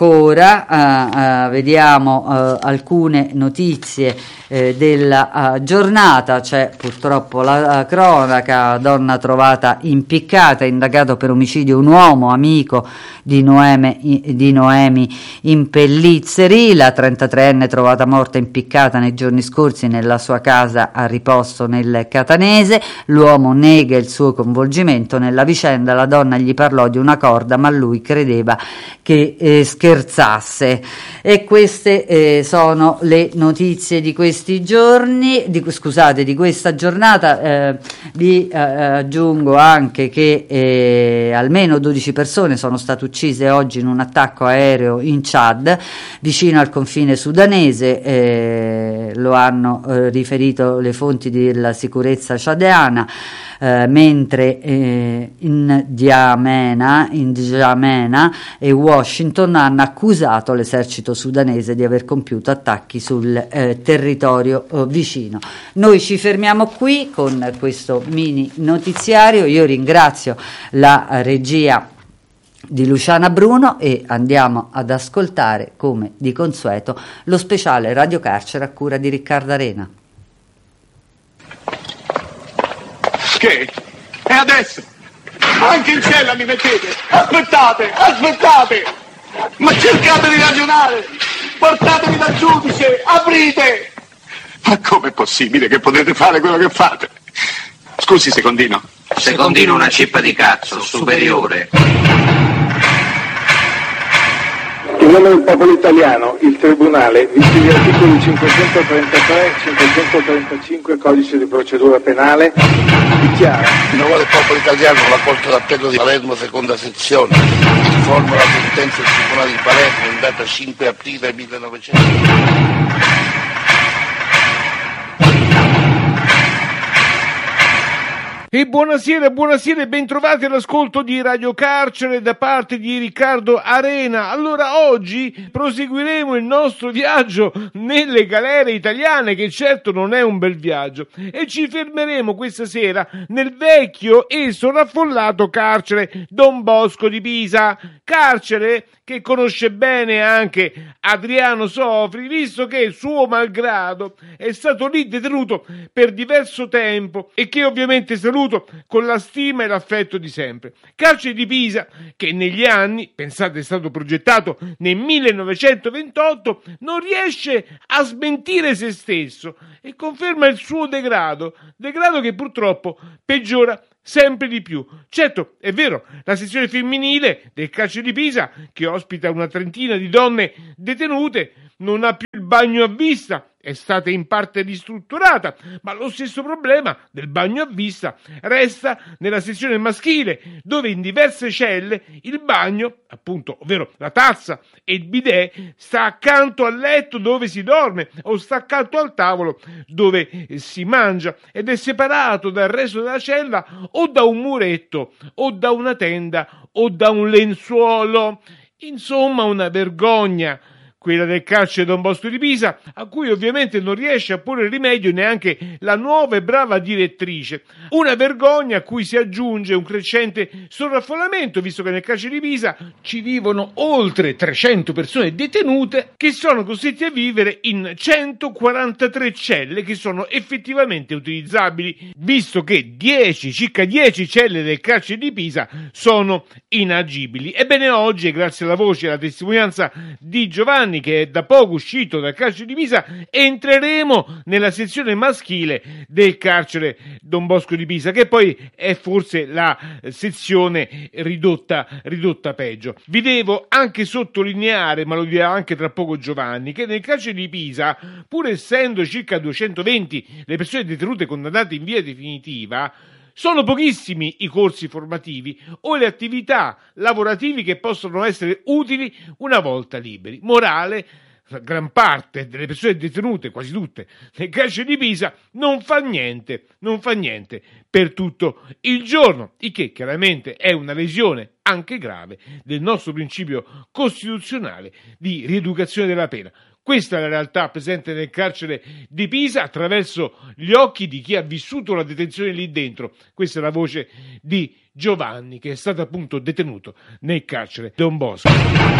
ancora vediamo alcune notizie della giornata. C'è purtroppo la cronaca: donna trovata impiccata, indagato per omicidio un uomo amico di Noemi in Pellizzeri. La 33enne trovata morta impiccata nei giorni scorsi nella sua casa a Riposto nel Catanese. L'uomo nega il suo coinvolgimento nella vicenda, la donna gli parlò di una corda ma lui credeva che scherzasse. E queste sono le notizie di questi giorni, di questa giornata. Vi aggiungo anche che almeno 12 persone sono state uccise oggi in un attacco aereo in Chad, vicino al confine sudanese, lo hanno riferito le fonti della sicurezza ciadiana. Mentre in N'Djamena e Washington hanno accusato l'esercito sudanese di aver compiuto attacchi sul territorio vicino. Noi ci fermiamo qui con questo mini notiziario. Io ringrazio la regia di Luciana Bruno e andiamo ad ascoltare, come di consueto, lo speciale Radio Carcere a cura di Riccardo Arena. Che? E adesso? Anche in cella mi mettete? Aspettate! Ma cercate di ragionare! Portatemi dal giudice! Aprite! Ma com'è possibile che potete fare quello che fate? Scusi, Secondino. Secondino una cippa di cazzo, superiore. In nome del popolo italiano, il Tribunale, visti gli articoli 533 e 535 Codice di procedura penale, dichiara. In nome del popolo italiano, la Corte d'Appello di Palermo, seconda sezione, informa la sentenza del Tribunale di Palermo in data 5 aprile 1900. E buonasera e bentrovati all'ascolto di Radio Carcere da parte di Riccardo Arena. Allora oggi proseguiremo il nostro viaggio nelle galere italiane, che certo non è un bel viaggio, e ci fermeremo questa sera nel vecchio e sovraffollato carcere Don Bosco di Pisa, carcere che conosce bene anche Adriano Sofri, visto che suo malgrado è stato lì detenuto per diverso tempo e che ovviamente saluto con la stima e l'affetto di sempre. Carcere di Pisa che negli anni, pensate, è stato progettato nel 1928, non riesce a smentire se stesso e conferma il suo degrado che purtroppo peggiora sempre di più. Certo, è vero, la sezione femminile del carcere di Pisa, che ospita una trentina di donne detenute, non ha più il bagno a vista, è stata in parte ristrutturata, ma lo stesso problema del bagno a vista resta nella sezione maschile, dove in diverse celle il bagno, appunto, ovvero la tazza e il bidet, sta accanto al letto dove si dorme o sta accanto al tavolo dove si mangia ed è separato dal resto della cella o da un muretto o da una tenda o da un lenzuolo. Insomma, una vergogna, quella del carcere Don Bosco di Pisa, a cui ovviamente non riesce a porre rimedio neanche la nuova e brava direttrice. Una vergogna a cui si aggiunge un crescente sovraffollamento, visto che nel carcere di Pisa ci vivono oltre 300 persone detenute che sono costretti a vivere in 143 celle che sono effettivamente utilizzabili, visto che circa 10 celle del carcere di Pisa sono inagibili. Ebbene, oggi, grazie alla voce e alla testimonianza di Giovanni, che è da poco uscito dal carcere di Pisa, entreremo nella sezione maschile del carcere Don Bosco di Pisa, che poi è forse la sezione ridotta peggio. Vi devo anche sottolineare, ma lo dirà anche tra poco Giovanni, che nel carcere di Pisa, pur essendo circa 220 le persone detenute condannate in via definitiva, sono pochissimi i corsi formativi o le attività lavorative che possono essere utili una volta liberi. Morale: la gran parte delle persone detenute, quasi tutte, nel carcere di Pisa non fa niente per tutto il giorno, il che chiaramente è una lesione anche grave del nostro principio costituzionale di rieducazione della pena. Questa è la realtà presente nel carcere di Pisa attraverso gli occhi di chi ha vissuto la detenzione lì dentro. Questa è la voce di Giovanni, che è stato appunto detenuto nel carcere Don Bosco.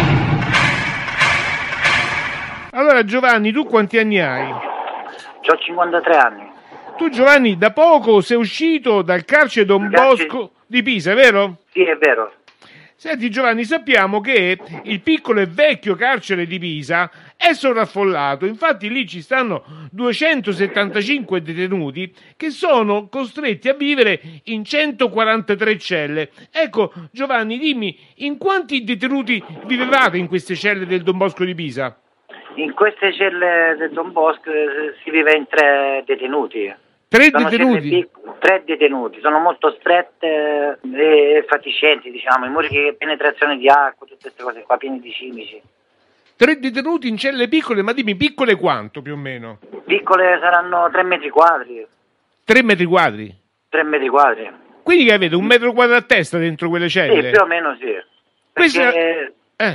Allora Giovanni, tu quanti anni hai? Ho 53 anni. Tu Giovanni da poco sei uscito dal carcere Don Bosco di Pisa, vero? Sì, è vero. Senti Giovanni, sappiamo che il piccolo e vecchio carcere di Pisa è sovraffollato, infatti lì ci stanno 275 detenuti che sono costretti a vivere in 143 celle. Ecco Giovanni, dimmi, in quanti detenuti vivevate in queste celle del Don Bosco di Pisa? In queste celle del Don Bosco si vive in 3 detenuti. 3 detenuti? 3 detenuti, sono molto strette e fatiscenti, diciamo, i muri di penetrazione di acqua, tutte queste cose qua, pieni di cimici. 3 detenuti in celle piccole, ma dimmi, piccole quanto più o meno? Piccole saranno 3 metri quadri. 3 metri quadri? 3 metri quadri. Quindi che avete, 1 metro quadrato a testa dentro quelle celle? Sì, più o meno sì. Perché...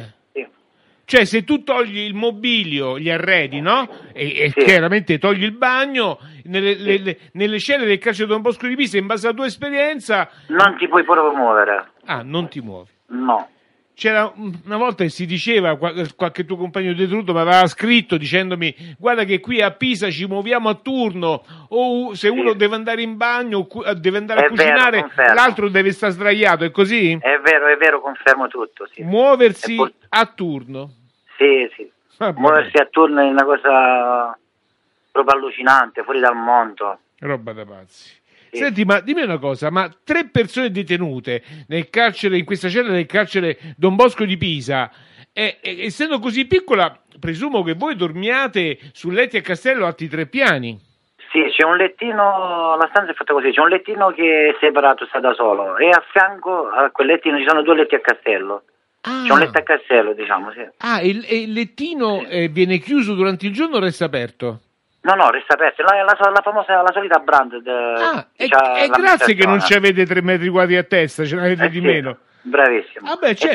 Cioè, se tu togli il mobilio, gli arredi, no? E chiaramente togli il bagno, nelle celle del carcere Don Bosco di Pisa, in base alla tua esperienza... Non ti puoi proprio muovere. Ah, non ti muovi? No. C'era una volta che si diceva, qualche tuo compagno detenuto mi aveva scritto dicendomi: guarda che qui a Pisa ci muoviamo a turno, o se uno deve andare in bagno, deve andare a cucinare, l'altro deve stare sdraiato, è così? È vero, confermo tutto, sì. Muoversi a turno? Sì. Muoversi a turno è una cosa proprio allucinante, fuori dal mondo. Roba da pazzi. Senti, ma dimmi una cosa, ma 3 persone detenute nel carcere, in questa cella del carcere Don Bosco di Pisa, essendo così piccola, presumo che voi dormiate su letti a castello alti 3 piani? Sì, c'è un lettino, la stanza è fatta così, c'è un lettino che è separato, sta da solo, e a fianco a quel lettino ci sono 2 letti a castello. C'è un letto a castello, diciamo, sì. Ah, il lettino viene chiuso durante il giorno o resta aperto? No, resta aperto. La famosa, la solita brand. E grazie che non ci avete 3 metri quadri a testa, ce n'avete di meno. Bravissimo. Vabbè, certo. E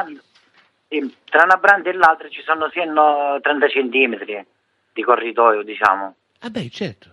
tra una brand e l'altra ci sono siano 30 centimetri di corridoio, diciamo. Vabbè, certo.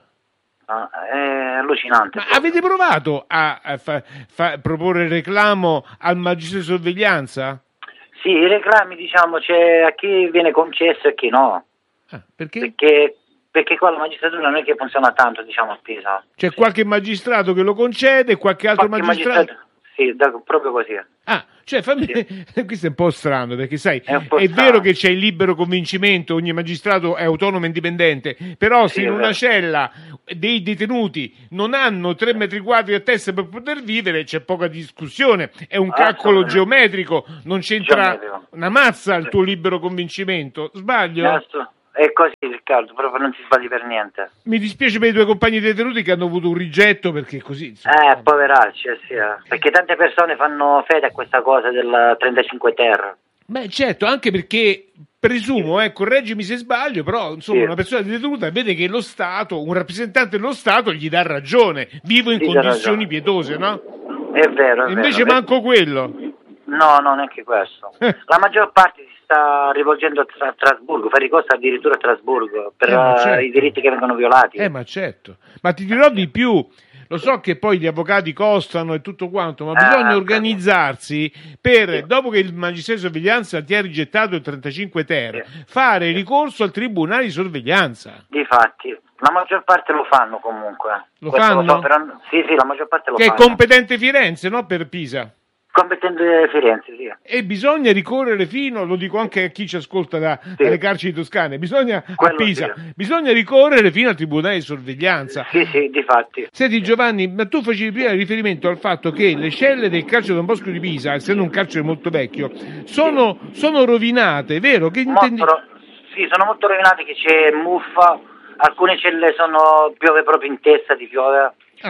È allucinante. Ma avete provato a proporre il reclamo al magistrato di sorveglianza? Sì, i reclami, diciamo, c'è a chi viene concesso e a chi no. Perché? Perché qua la magistratura non è che funziona tanto, diciamo, a Pisa. C'è qualche magistrato che lo concede e qualche altro magistrato? Sì, proprio così. Cioè questo è un po' strano, perché sai, è vero che c'è il libero convincimento, ogni magistrato è autonomo e indipendente, però se in una cella dei detenuti non hanno 3 metri quadri a testa per poter vivere, c'è poca discussione, è un calcolo geometrico, non c'entra una mazza il tuo libero convincimento, sbaglio? È così, Riccardo, proprio non si sbagli per niente. Mi dispiace per i tuoi compagni detenuti che hanno avuto un rigetto, perché così... Poveracci, perché tante persone fanno fede a questa cosa del 35 ter. Beh, certo, anche perché presumo, correggimi se sbaglio, però insomma una persona detenuta vede che lo Stato, un rappresentante dello Stato gli dà ragione, vivo in condizioni pietose, no? È vero, invece manco quello. No, neanche questo. La maggior parte si sta rivolgendo a Strasburgo, fa ricorso addirittura a Strasburgo per i diritti che vengono violati. Ma certo, ma ti dirò di più. Lo so che poi gli avvocati costano e tutto quanto, ma bisogna organizzarsi per, dopo che il magistrato di sorveglianza ti ha rigettato il 35 ter, fare ricorso al tribunale di sorveglianza. Difatti, la maggior parte lo fanno comunque. Lo fanno? Lo so, però, sì, la maggior parte lo fanno. Che è competente Firenze, no? Per Pisa. Competente Firenze, sì. E bisogna ricorrere lo dico anche a chi ci ascolta dalle carceri toscane, a Pisa, bisogna ricorrere fino al tribunale di sorveglianza. Sì, difatti. Senti Giovanni, ma tu facevi prima riferimento al fatto che le celle del carcere Don Bosco di Pisa, essendo un carcere molto vecchio, sono rovinate, vero? Che intendi? Sì, sono molto rovinate, che c'è muffa, alcune celle piove proprio in testa, ti piove.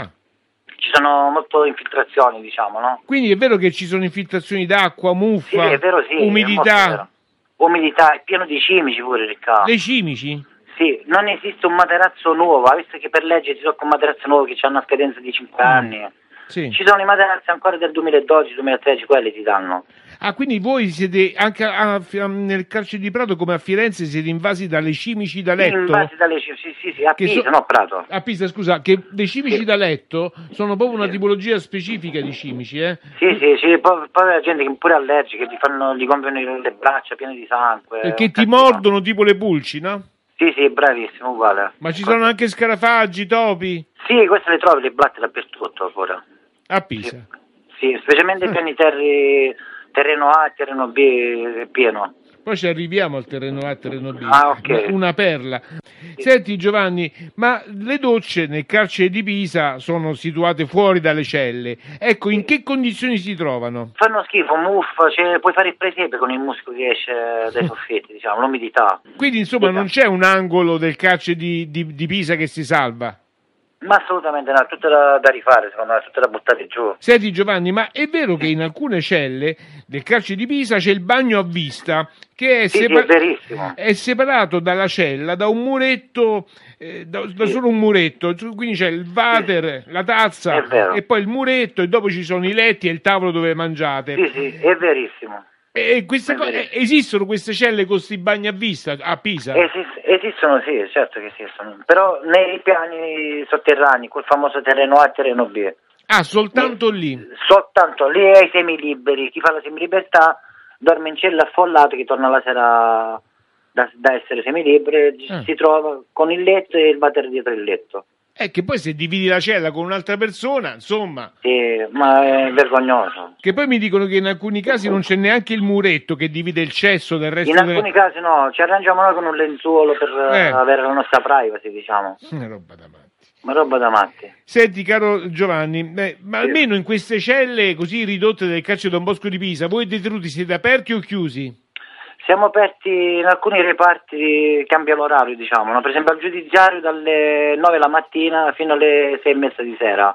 Ci sono molte infiltrazioni, diciamo, no? Quindi è vero che ci sono infiltrazioni d'acqua, muffa, sì, è vero, sì, umidità? Umidità, è pieno di cimici pure, Riccardo. Dei cimici? Sì, non esiste un materasso nuovo, visto che per legge ti tocca un materasso nuovo che ha una scadenza di 5 anni. Sì. Ci sono i materassi ancora del 2012-2013, quelli ti danno. Quindi voi siete anche nel carcere di Prato come a Firenze siete invasi dalle cimici da letto? Invasi dalle cimici, sì, a Pisa, no Prato. A Pisa, scusa, che dei cimici da letto sono proprio una tipologia specifica di cimici, Sì, poi la gente che è pure allergica, gli gonfiano le braccia piene di sangue. Perché ti mordono tipo le pulci, no? Sì, bravissimo, uguale. Ma ci sono anche scarafaggi, topi? Sì, queste le trovi, le blatte dappertutto pure. A Pisa? Sì, specialmente piani terreno A e terreno B è pieno. Poi ci arriviamo al terreno A e terreno B. Ok. Una perla. Senti Giovanni, ma le docce nel carcere di Pisa sono situate fuori dalle celle. Ecco, in che condizioni si trovano? Fanno schifo, muffa, puoi fare il presepe con il muschio che esce dai soffitti, diciamo, l'umidità. Quindi insomma non c'è un angolo del carcere di Pisa che si salva? Ma assolutamente no, è tutto da rifare, secondo me, è tutto da buttare giù. Senti Giovanni, ma è vero che in alcune celle del carcere di Pisa c'è il bagno a vista, che è, è verissimo. È separato dalla cella da un muretto, da solo un muretto, quindi c'è il water, la tazza e poi il muretto e dopo ci sono i letti e il tavolo dove mangiate. Sì, è verissimo. E esistono queste celle con questi bagni a vista a Pisa? Esistono, sì, certo che esistono, però nei piani sotterranei, quel famoso terreno A e terreno B. Soltanto lì? Soltanto lì ai semiliberi, chi fa la semilibertà dorme in cella affollato, che torna la sera da essere semilibero, si trova con il letto e il water dietro il letto. Che poi se dividi la cella con un'altra persona, insomma... Sì, ma è vergognoso. Che poi mi dicono che in alcuni casi non c'è neanche il muretto che divide il cesso dal resto. In alcuni casi no, ci arrangiamo noi con un lenzuolo per avere la nostra privacy, diciamo. Roba da matti. Senti, caro Giovanni, ma almeno in queste celle così ridotte del carcere Don Bosco di Pisa, voi detenuti siete aperti o chiusi? Siamo aperti in alcuni reparti, cambia l'orario, diciamo, no? Per esempio al giudiziario dalle 9 la mattina fino alle 6:30 di sera.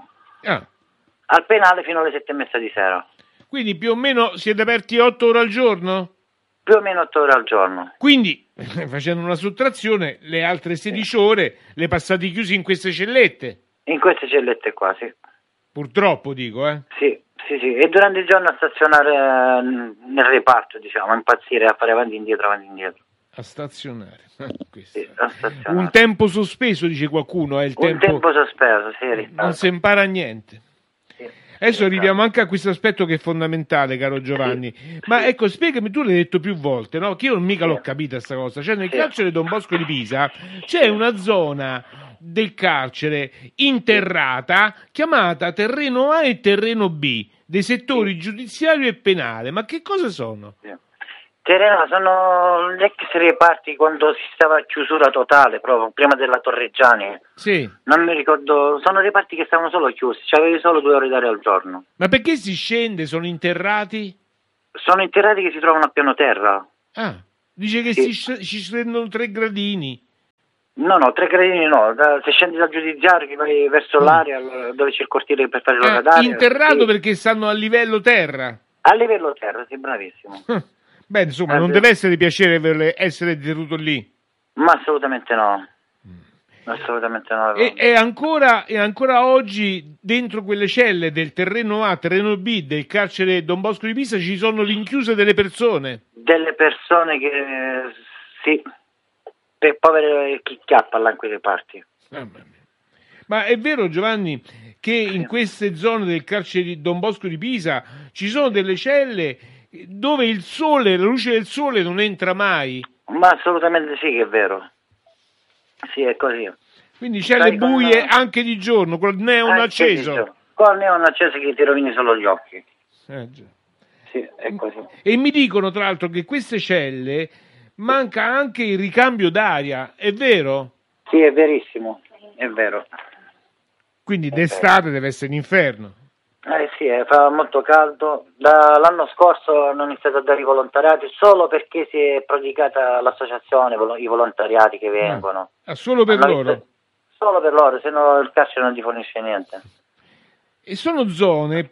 Al penale fino alle 7:30 di sera. Quindi più o meno siete aperti 8 ore al giorno? Più o meno 8 ore al giorno. Quindi, facendo una sottrazione, le altre 16 ore le passate chiusi in queste cellette? In queste cellette qua, sì. Purtroppo, dico, Sì. E durante il giorno a stazionare nel reparto, diciamo, a impazzire, a fare avanti e indietro. A stazionare. Sì, a stazionare. Un tempo sospeso, dice qualcuno, è il Un tempo sospeso, sì. Non si impara niente. Sì. Adesso arriviamo anche a questo aspetto che è fondamentale, caro Giovanni. Ma ecco, spiegami, tu l'hai detto più volte, no? Che io mica l'ho capita sta cosa. Cioè, nel carcere Don Bosco di Pisa c'è una zona del carcere interrata chiamata terreno A e terreno B, dei settori giudiziario e penale. Ma che cosa sono? Terreno sono gli ex reparti quando si stava a chiusura totale, proprio prima della Torreggiani. Sì. Non mi ricordo, sono reparti che stavano solo chiusi, avevi solo 2 ore d'aria al giorno. Ma perché si scende? Sono interrati? Sono interrati che si trovano a piano terra. Ah, dice che si scendono 3 gradini. No, 3 gradini no, se scendi dal giudiziario che vai verso l'area dove c'è il cortile per fare l'ora d'aria. Interrato perché stanno a livello terra? A livello terra, sì, bravissimo. Beh, insomma, non deve essere piacevole essere detenuto lì. Ma assolutamente no. Assolutamente no. E ancora oggi dentro quelle celle del terreno A, terreno B del carcere Don Bosco di Pisa ci sono rinchiuse delle persone? Delle persone che sì, per povere chi chiappa là in quei reparti. Ma è vero, Giovanni, che in queste zone del carcere di Don Bosco di Pisa ci sono delle celle dove il sole, la luce del sole non entra mai? Ma assolutamente sì che è vero. Sì, è così. Quindi celle buie anche di giorno, col neon acceso. Col neon acceso che ti rovini solo gli occhi. Già. Sì, è così. E mi dicono tra l'altro che queste celle manca anche il ricambio d'aria, è vero? Sì, è verissimo, è vero. Quindi d'estate deve essere un inferno. Sì, fa molto caldo. L'anno scorso hanno iniziato a dare i volontariati solo perché si è prodigata l'associazione, i volontariati che vengono. Solo per loro? Solo per loro, se no il carcere non ti fornisce niente. E sono zone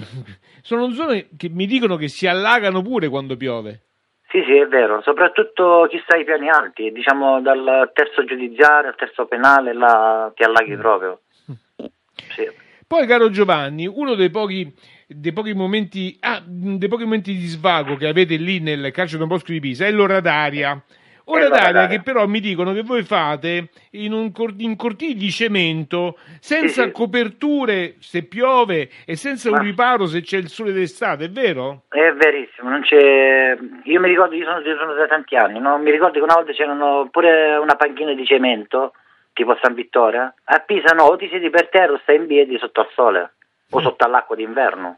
che mi dicono che si allagano pure quando piove. Sì, è vero, soprattutto chi sta ai piani alti, diciamo dal terzo giudiziario al terzo penale, là ti allaghi proprio. Sì. Poi, caro Giovanni, uno dei pochi momenti di svago che avete lì nel carcere Don Bosco di Pisa è l'ora d'aria. Ora d'aria che però mi dicono che voi fate in cortili di cemento, senza coperture se piove e senza un riparo se c'è il sole d'estate, è vero? È verissimo, non c'è. Io mi ricordo, io sono da tanti anni, no? Mi ricordo che una volta c'erano pure una panchina di cemento, tipo San Vittorio, a Pisa no, o ti siedi per terra o stai in piedi sotto al sole, o sotto all'acqua d'inverno.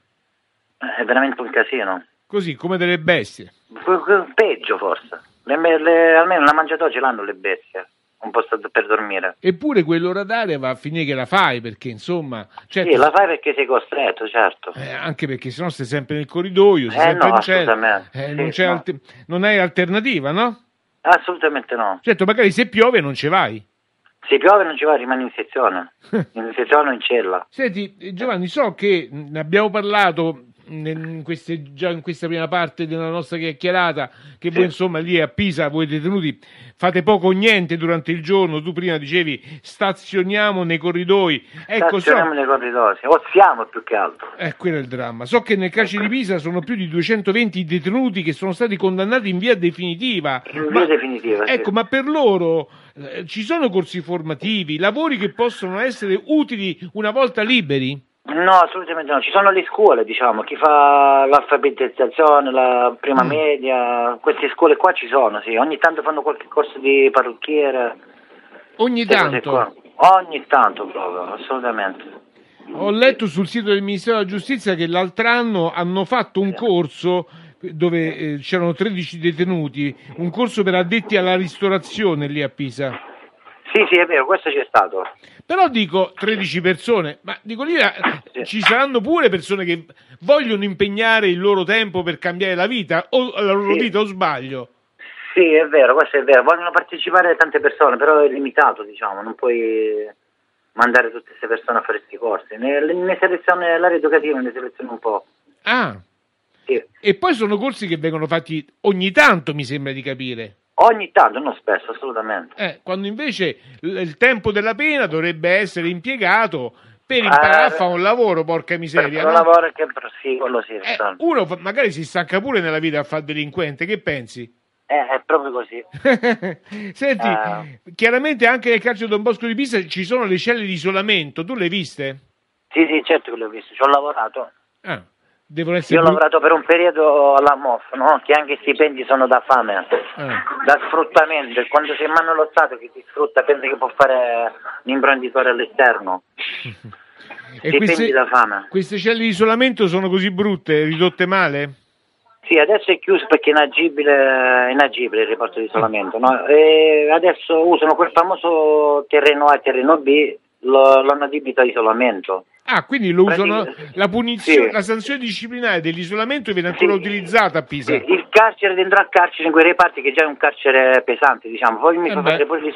È veramente un casino. Così, come delle bestie. Peggio forse. Almeno la mangiatoia ce l'hanno le bestie, un posto per dormire. Eppure quell'ora d'aria va a finire che la fai, perché insomma... Certo, sì, la fai perché sei costretto, certo. Anche perché sennò stai sempre nel corridoio, sei sempre in cella, non hai alternativa, no? Assolutamente no. Certo, magari se piove non ci vai. Se piove non ci vai, rimani in sezione. In sezione o in cella. Senti, Giovanni, so che ne abbiamo parlato già in questa prima parte della nostra chiacchierata, che voi insomma lì a Pisa, voi detenuti, fate poco o niente durante il giorno. Tu prima dicevi stazioniamo nei corridoi. Stazioniamo nei corridoi, oziamo più che altro. Quello è il dramma. So che nel carcere di Pisa sono più di 220 detenuti che sono stati condannati in via definitiva. Definitiva, ecco, ma per loro ci sono corsi formativi, lavori che possono essere utili una volta liberi? No, assolutamente no. Ci sono le scuole, diciamo, chi fa l'alfabetizzazione, la prima media, queste scuole qua ci sono, sì. Ogni tanto fanno qualche corso di parrucchiere. Ogni tanto? Ogni tanto proprio, assolutamente. Ho letto sul sito del Ministero della Giustizia che l'altro anno hanno fatto un corso dove c'erano 13 detenuti, un corso per addetti alla ristorazione lì a Pisa. Sì, è vero, questo c'è stato. Però dico 13 persone, ma dico lì ci saranno pure persone che vogliono impegnare il loro tempo per cambiare la vita, o la loro vita, o sbaglio? Sì, è vero, questo è vero. Vogliono partecipare tante persone, però è limitato, diciamo, non puoi mandare tutte queste persone a fare questi corsi. Ne selezione l'area educativa, ne seleziona un po'. Ah, Sì. E poi sono corsi che vengono fatti ogni tanto, mi sembra di capire. Ogni tanto, non spesso, assolutamente. Quando invece il tempo della pena dovrebbe essere impiegato per imparare a fare un lavoro, porca miseria. Un lavoro che sì, quello sì. Uno magari si stanca pure nella vita a fare delinquente, che pensi? È proprio così. Senti, chiaramente anche nel carcere Don Bosco di Pisa ci sono le celle di isolamento, tu le hai viste? Sì, certo che le ho viste, ci ho lavorato. Devono essere Io ho lavorato per un periodo alla MOF, no? Che anche i stipendi sono da fame, da sfruttamento. E quando sei in mano allo Stato che ti sfrutta, pensa che può fare un imprenditore all'esterno. Stipendi da fame. Queste celle di isolamento sono così brutte, ridotte male? Sì, adesso è chiuso perché è inagibile il riporto di isolamento, no? E adesso usano quel famoso terreno A e terreno B, l'hanno adibito a isolamento. Quindi lo usano, la punizione, la sanzione disciplinare dell'isolamento viene ancora utilizzata a Pisa. Sì, il carcere dentro al carcere in quei reparti che già è un carcere pesante, diciamo. Poi mi fa fare pure